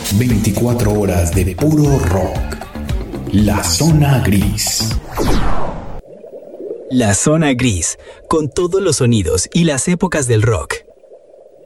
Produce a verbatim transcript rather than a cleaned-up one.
veinticuatro horas de puro rock. La Zona Gris. La Zona Gris, con todos los sonidos y las épocas del rock.